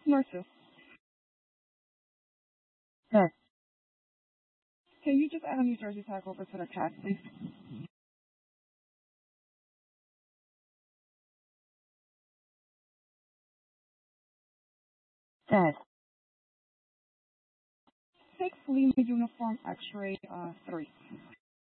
Nurses, Yes. can you just add a New Jersey tag over to the cast, please? Yes. 6 Lima Uniform X-ray 3.